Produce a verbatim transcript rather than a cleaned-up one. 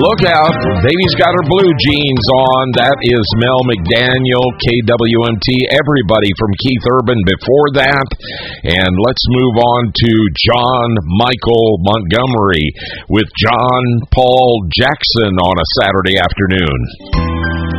Look out, baby's got her blue jeans on. That is Mel McDaniel, K W M T, everybody from Keith Urban before that. And let's move on to John Michael Montgomery with John Paul Jackson on a Saturday afternoon.